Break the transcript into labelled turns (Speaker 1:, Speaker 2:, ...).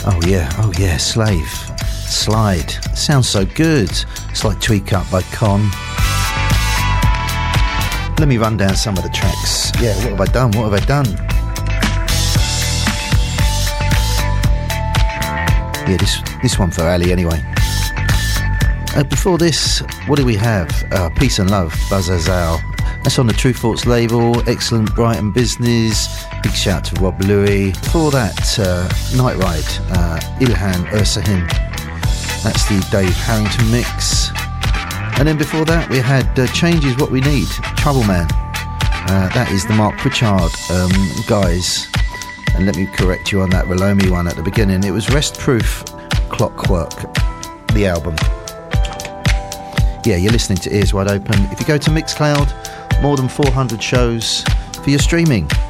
Speaker 1: Oh yeah, Slide. Sounds so good. It's like Tweak Up by Con. Let me run down some of the tracks. Yeah, what have I done? Yeah, this one for Ali anyway. Before this, what do we have? Peace and Love, Buzz Azal. That's on the True Thoughts label. Excellent Brighton Business. Big shout to Rob Louis. Before that, Night Ride, Ilhan Ersahin. That's the Dave Harrington mix. And then before that, we had Change Is What We Need, Trouble Man. That is the Mark Pritchard guys. And let me correct you on that Relomi one at the beginning. It was Rest Proof Clockwork, the album. Yeah, you're listening to Ears Wide Open. If you go to Mixcloud, more than 400 shows for your streaming.